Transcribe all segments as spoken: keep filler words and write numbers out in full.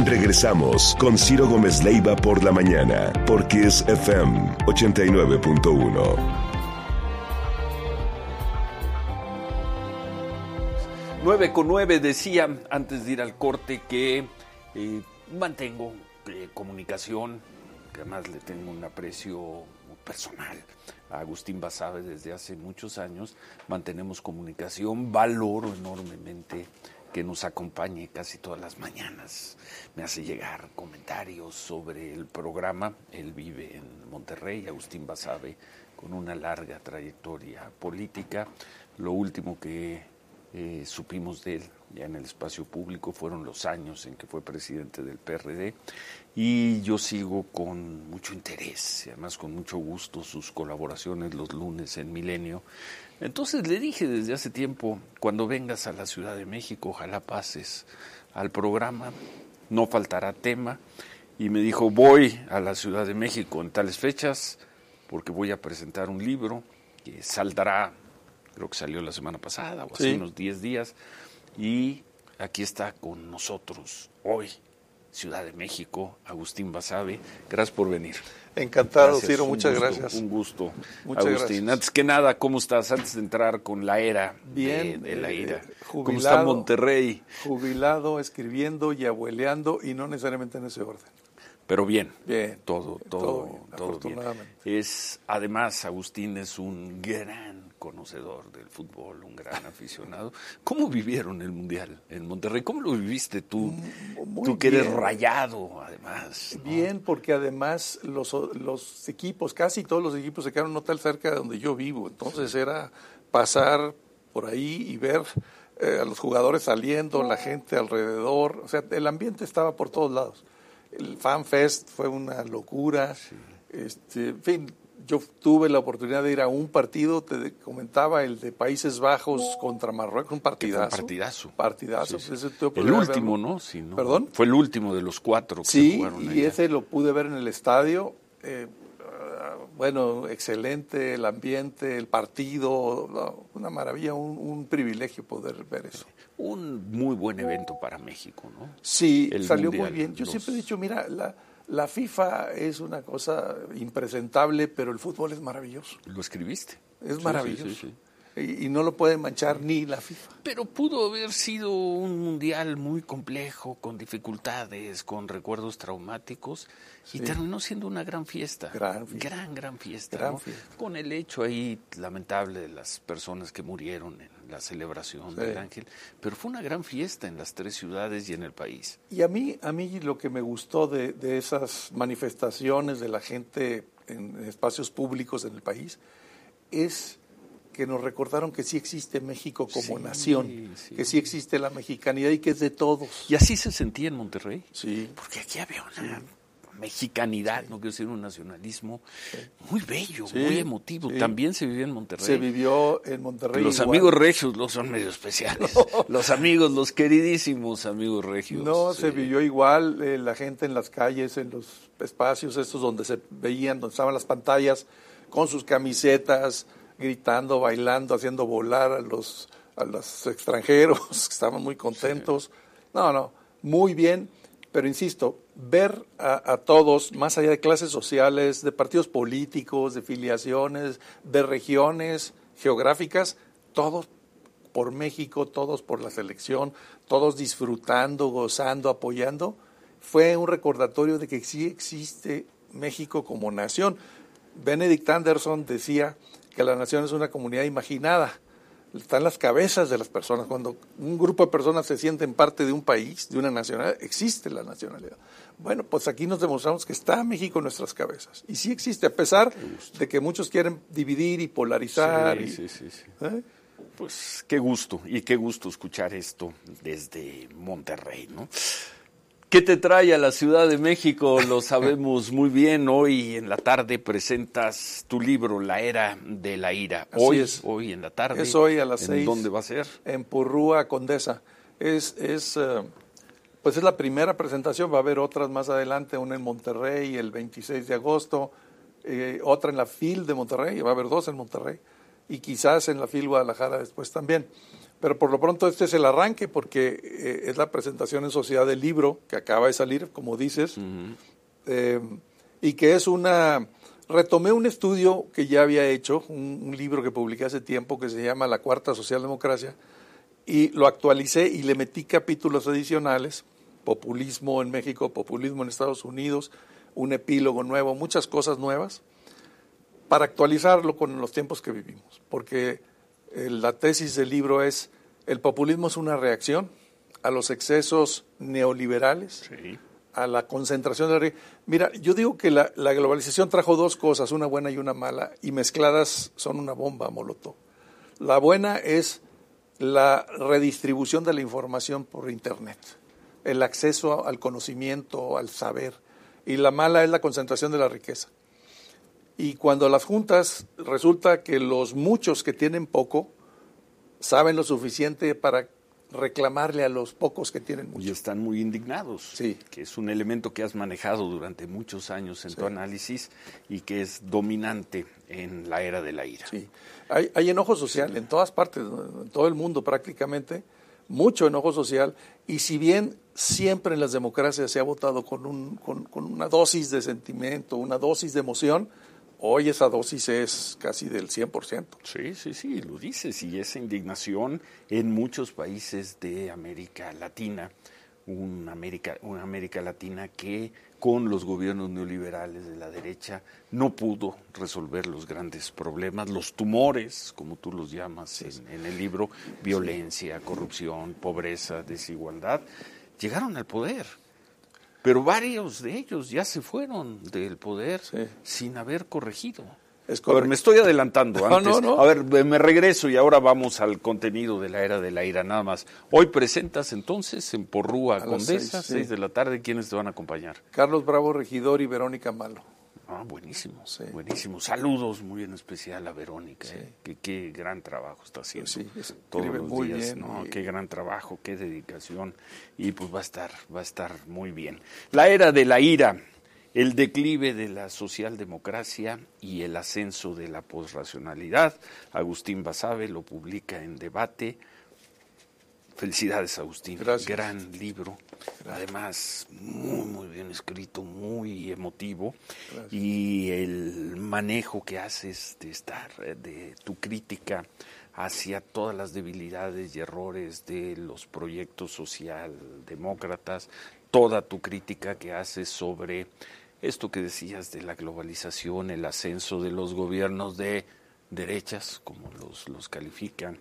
Regresamos con Ciro Gómez Leiva por la mañana, por Kiss F M ochenta y nueve punto uno. nueve con nueve, decía antes de ir al corte que eh, mantengo eh, comunicación, que además le tengo un aprecio personal a Agustín Basabe desde hace muchos años. Mantenemos comunicación, valoro enormemente que nos acompañe casi todas las mañanas. Me hace llegar comentarios sobre el programa. Él vive en Monterrey, Agustín Basabe, con una larga trayectoria política. Lo último que eh, supimos de él ya en el espacio público fueron los años en que fue presidente del P R D, y yo sigo con mucho interés y además con mucho gusto sus colaboraciones los lunes en Milenio. Entonces le dije desde hace tiempo, cuando vengas a la Ciudad de México, ojalá pases al programa, no faltará tema. Y me dijo, voy a la Ciudad de México en tales fechas porque voy a presentar un libro que saldrá, creo que salió la semana pasada o hace sí. unos diez días, y aquí está con nosotros hoy, Ciudad de México, Agustín Basabe. Gracias por venir. Encantado, gracias, Ciro, muchas gusto, gracias. Un gusto, muchas Agustín. Gracias. Antes que nada, ¿cómo estás? Antes de entrar con la era Bien, de, de la ira. Eh, jubilado, ¿Cómo está Monterrey? Jubilado, escribiendo y abueleando, y no necesariamente en ese orden. Pero bien, bien todo, todo, todo bien, todo afortunadamente. Bien. Es, además, Agustín es un gran conocedor del fútbol, un gran aficionado. ¿Cómo vivieron el Mundial en Monterrey? ¿Cómo lo viviste tú? Muy tú que eres bien. Rayado, además, ¿no? Bien, porque además los, los equipos, casi todos los equipos se quedaron en un hotel cerca de donde yo vivo. Entonces era pasar por ahí y ver eh, a los jugadores saliendo, la gente alrededor. O sea, el ambiente estaba por todos lados. El Fan Fest fue una locura. Sí. Este, en fin, yo tuve la oportunidad de ir a un partido, te comentaba, el de Países Bajos contra Marruecos, un partidazo. Fue un partidazo. Partidazo. Sí, pues sí. ese el último, verlo. ¿no? Sí, ¿no? ¿Perdón? Fue el último de los cuatro que sí, se jugaron allá. Sí, y ese lo pude ver en el estadio. Eh, uh, bueno, excelente el ambiente, el partido, no, una maravilla, un, un privilegio poder ver eso. Un muy buen evento para México, ¿no? Sí, el salió mundial, muy bien. Yo los... siempre he dicho, mira, la... La FIFA es una cosa impresentable, pero el fútbol es maravilloso. Lo escribiste. Es sí, maravilloso. Sí, sí, sí. Y, y no lo puede manchar ni la FIFA. Pero pudo haber sido un mundial muy complejo, con dificultades, con recuerdos traumáticos, sí. y terminó siendo una gran fiesta. Gran fiesta. Gran, gran fiesta. Gran ¿no? fiesta. Con el hecho ahí lamentable de las personas que murieron en la celebración sí. del Ángel. Pero fue una gran fiesta en las tres ciudades y en el país. Y a mí, a mí lo que me gustó de, de esas manifestaciones de la gente en espacios públicos en el país es que nos recordaron que sí existe México como sí, nación, sí. que sí existe la mexicanidad y que es de todos. ¿Y así se sentía en Monterrey? Sí. Porque aquí había una sí. mexicanidad, sí. no quiero decir un nacionalismo, sí. muy bello, sí. muy emotivo. Sí. También se vivió en Monterrey. Se vivió en Monterrey. Los igual. amigos regios los son medio especiales. No. Los amigos, los queridísimos amigos regios. No, sí. se vivió igual, eh, la gente en las calles, en los espacios estos donde se veían, donde estaban las pantallas, con sus camisetas, gritando, bailando, haciendo volar a los a los extranjeros, que estaban muy contentos. Sí. No, no, muy bien, pero insisto, ver a, a todos, más allá de clases sociales, de partidos políticos, de filiaciones, de regiones geográficas, todos por México, todos por la selección, todos disfrutando, gozando, apoyando, fue un recordatorio de que sí existe México como nación. Benedict Anderson decía que la nación es una comunidad imaginada, está en las cabezas de las personas. Cuando un grupo de personas se sienten parte de un país, de una nacionalidad, existe la nacionalidad. Bueno, pues aquí nos demostramos que está México en nuestras cabezas. Y sí existe, a pesar de que muchos quieren dividir y polarizar. Sí, y, sí, sí. sí. ¿eh? Pues qué gusto, y qué gusto escuchar esto desde Monterrey, ¿no? ¿Qué te trae a la Ciudad de México? Lo sabemos muy bien. Hoy en la tarde presentas tu libro, La Era de la Ira. Así Hoy, es. hoy en la tarde. Es hoy a las ¿En seis. dónde va a ser? En Porrúa, Condesa. Es, es, uh, pues es la primera presentación. Va a haber otras más adelante, una en Monterrey el veintiséis de agosto, eh, otra en la F I L de Monterrey. Va a haber dos en Monterrey. y quizás en la FIL Guadalajara después también. Pero por lo pronto este es el arranque, porque eh, es la presentación en sociedad del libro que acaba de salir, como dices, uh-huh. eh, y que es una... Retomé un estudio que ya había hecho, un, un libro que publiqué hace tiempo que se llama La Cuarta Socialdemocracia, y lo actualicé y le metí capítulos adicionales, populismo en México, populismo en Estados Unidos, un epílogo nuevo, muchas cosas nuevas, para actualizarlo con los tiempos que vivimos. Porque eh, la tesis del libro es, el populismo es una reacción a los excesos neoliberales, sí. a la concentración de la... Mira, yo digo que la, la globalización trajo dos cosas, una buena y una mala, y mezcladas son una bomba molotov. La buena es la redistribución de la información por Internet, el acceso al conocimiento, al saber, y la mala es la concentración de la riqueza. Y cuando las juntas, resulta que los muchos que tienen poco saben lo suficiente para reclamarle a los pocos que tienen mucho. Y están muy indignados, sí. que es un elemento que has manejado durante muchos años en sí. tu análisis y que es dominante en la era de la ira. Sí. Hay, hay enojo social en todas partes, en todo el mundo prácticamente, mucho enojo social, y si bien siempre en las democracias se ha votado con, un, con, con una dosis de sentimiento, una dosis de emoción, hoy esa dosis es casi del cien por ciento. Sí, sí, sí, lo dices, y esa indignación en muchos países de América Latina, una América, una América Latina que con los gobiernos neoliberales de la derecha no pudo resolver los grandes problemas, los tumores, como tú los llamas sí. en, en el libro, violencia, corrupción, pobreza, desigualdad, llegaron al poder. Pero varios de ellos ya se fueron del poder sí. sin haber corregido. Es a ver, me estoy adelantando antes. No, no, no. A ver, me regreso y ahora vamos al contenido de la era de la ira nada más. Hoy presentas entonces en Porrúa, Condesa, seis, seis sí. de la tarde. ¿Quiénes te van a acompañar? Carlos Bravo, regidor, y Verónica Malo. Ah, buenísimo, sí. buenísimo. Saludos muy en especial a Verónica, sí. eh, que qué gran trabajo está haciendo sí, todos los muy días, bien, ¿no? Y... Qué gran trabajo, qué dedicación, y pues va a estar, va a estar muy bien. La era de la ira, el declive de la socialdemocracia y el ascenso de la posracionalidad. Agustín Basabe lo publica en Debate. Felicidades, Agustín. Gracias. Gran libro. Gracias. Además, muy, muy bien escrito, muy emotivo. Gracias. Y el manejo que haces de estar, de tu crítica hacia todas las debilidades y errores de los proyectos socialdemócratas, toda tu crítica que haces sobre esto que decías de la globalización, el ascenso de los gobiernos de derechas, como los, los califican,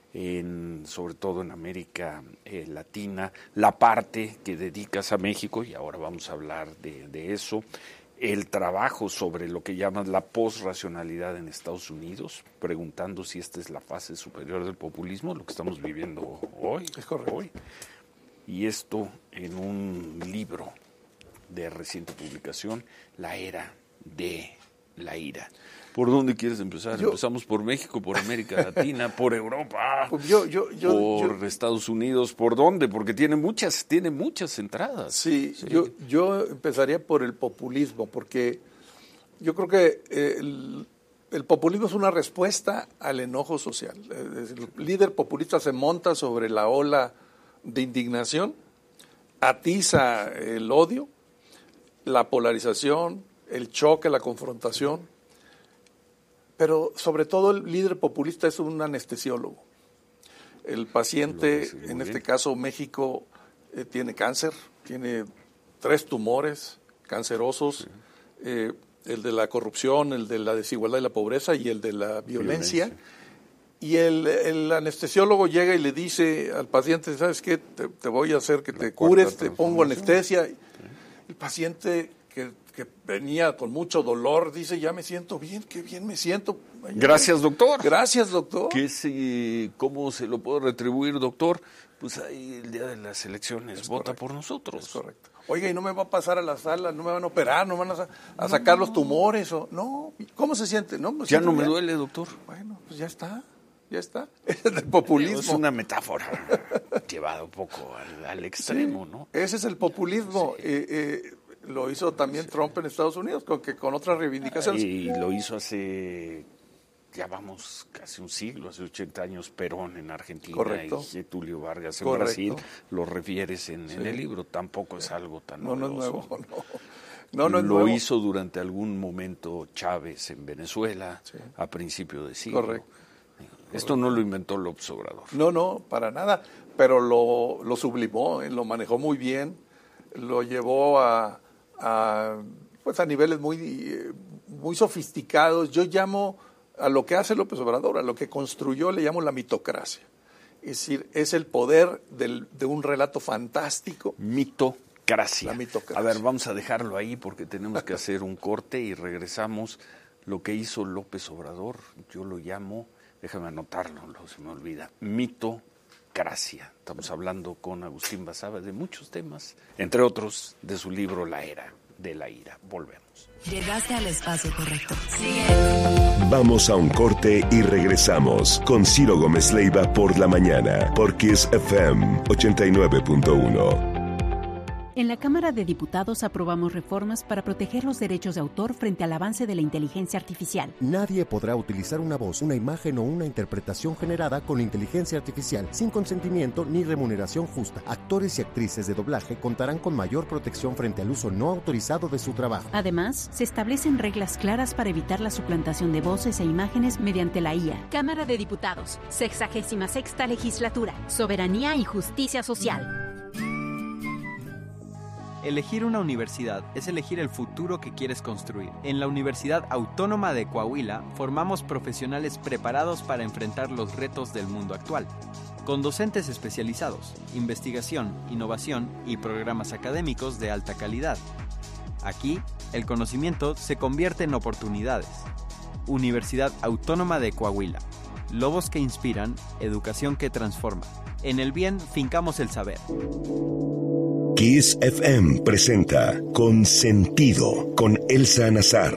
En, sobre todo en América eh, Latina, la parte que dedicas a México, y ahora vamos a hablar de, de eso, el trabajo sobre lo que llamas la posracionalidad en Estados Unidos, preguntando si esta es la fase superior del populismo, lo que estamos viviendo hoy. Es correcto. Hoy. Y esto en un libro de reciente publicación, La era de la ira. ¿Por dónde quieres empezar? Yo, Empezamos por México, por América Latina, por Europa, pues yo, yo, yo, por yo, Estados Unidos. ¿Por dónde? Porque tiene muchas, tiene muchas entradas. Sí, sí. Yo, yo empezaría por el populismo, porque yo creo que el, el populismo es una respuesta al enojo social. El líder populista se monta sobre la ola de indignación, atiza el odio, la polarización, el choque, la confrontación. Pero sobre todo el líder populista es un anestesiólogo. El paciente, en bien. este caso México, eh, tiene cáncer, tiene tres tumores cancerosos, sí. eh, el de la corrupción, el de la desigualdad y la pobreza y el de la violencia. violencia. Y el, el anestesiólogo llega y le dice al paciente, ¿sabes qué? Te, te voy a hacer que la te cures, te pongo anestesia. Sí. El paciente que, que venía con mucho dolor dice, ya me siento bien, qué bien me siento. Gracias, doctor. Gracias, doctor. ¿Qué se, ¿Cómo se lo puedo retribuir, doctor? Pues ahí el día de las elecciones es vota correcto. por nosotros. Es correcto. Oiga, y no me va a pasar a la sala, no me van a operar, no me van a, a sacar no. los tumores. O, no, ¿cómo se siente? No, me ya no me bien. duele, doctor. Bueno, pues ya está. Ya está, es el populismo. Es una metáfora llevada un poco al, al extremo, sí, ¿no? Ese es el populismo. Sí. Eh, eh, lo hizo también sí. Trump en Estados Unidos, con, que, con otras reivindicaciones. Y lo hizo hace ya vamos casi un siglo, hace ochenta años, Perón en Argentina. Correcto. Y Tulio Vargas en Correcto. Brasil, lo refieres en, sí. en el libro, tampoco es algo tan no, novedoso. No es nuevo, no. No, no es lo nuevo. hizo durante algún momento Chávez en Venezuela, sí. a principio de siglo. Correcto. Esto no lo inventó López Obrador. No, no, para nada, pero lo, lo sublimó, lo manejó muy bien, lo llevó a, a, pues a niveles muy, muy sofisticados. Yo llamo a lo que hace López Obrador, a lo que construyó, le llamo la mitocracia. Es decir, es el poder del, de un relato fantástico. Mitocracia. La mitocracia. A ver, vamos a dejarlo ahí porque tenemos que hacer un corte y regresamos. Lo que hizo López Obrador, yo lo llamo... Déjame anotarlo, no se me olvida. Mitocracia. Estamos hablando con Agustín Basabe de muchos temas, entre otros de su libro La Era de la Ira. Volvemos. Llegaste al espacio correcto. Sigue. Vamos a un corte y regresamos con Ciro Gómez Leiva por la mañana, por Kiss F M ochenta y nueve punto uno. En la Cámara de Diputados aprobamos reformas para proteger los derechos de autor frente al avance de la inteligencia artificial. Nadie podrá utilizar una voz, una imagen o una interpretación generada con inteligencia artificial sin consentimiento ni remuneración justa. Actores y actrices de doblaje contarán con mayor protección frente al uso no autorizado de su trabajo. Además, se establecen reglas claras para evitar la suplantación de voces e imágenes mediante la I A. Cámara de Diputados, sexagésima sexta legislatura, soberanía y justicia social. Elegir una universidad es elegir el futuro que quieres construir. En la Universidad Autónoma de Coahuila formamos profesionales preparados para enfrentar los retos del mundo actual. Con docentes especializados, investigación, innovación y programas académicos de alta calidad. Aquí, el conocimiento se convierte en oportunidades. Universidad Autónoma de Coahuila. Lobos que inspiran, educación que transforma. En el bien, fincamos el saber. Kiss F M presenta Con Sentido con Elsa Nazar.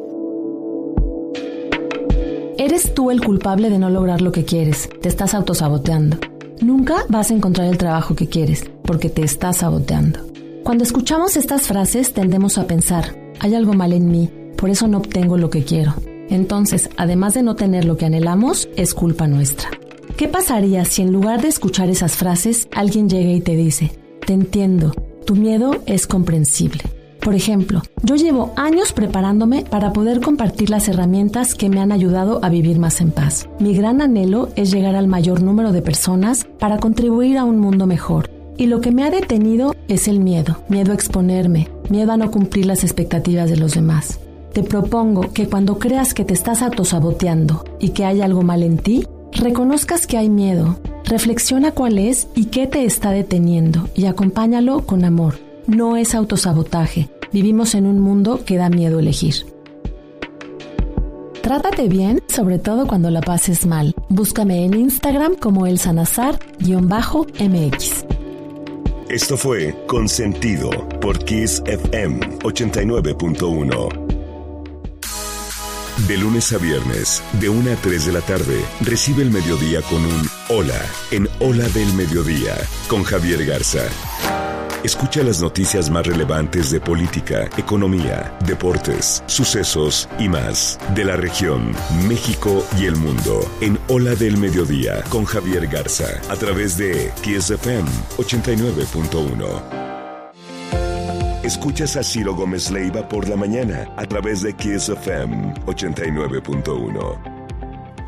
Eres tú el culpable de no lograr lo que quieres. Te estás autosaboteando. Nunca vas a encontrar el trabajo que quieres, porque te estás saboteando. Cuando escuchamos estas frases tendemos a pensar, hay algo mal en mí, por eso no obtengo lo que quiero. Entonces, además de no tener lo que anhelamos, es culpa nuestra. ¿Qué pasaría si en lugar de escuchar esas frases, alguien llega y te dice, te entiendo, tu miedo es comprensible? Por ejemplo, yo llevo años preparándome para poder compartir las herramientas que me han ayudado a vivir más en paz. Mi gran anhelo es llegar al mayor número de personas para contribuir a un mundo mejor. Y lo que me ha detenido es el miedo, miedo a exponerme, miedo a no cumplir las expectativas de los demás. Te propongo que cuando creas que te estás autosaboteando y que hay algo mal en ti, reconozcas que hay miedo, reflexiona cuál es y qué te está deteniendo y acompáñalo con amor. No es autosabotaje. Vivimos en un mundo que da miedo elegir. Trátate bien, sobre todo cuando la pases mal. Búscame en Instagram como Elsa Nazar-M X. Esto fue Con Sentido por Kiss F M ochenta y nueve punto uno. De lunes a viernes, de una a tres de la tarde, recibe el mediodía con un Hola en Hola del Mediodía con Javier Garza. Escucha las noticias más relevantes de política, economía, deportes, sucesos y más de la región, México y el mundo en Hola del Mediodía con Javier Garza a través de Kiss F M ochenta y nueve punto uno. Escuchas a Ciro Gómez Leiva por la mañana a través de Kiss F M ochenta y nueve punto uno.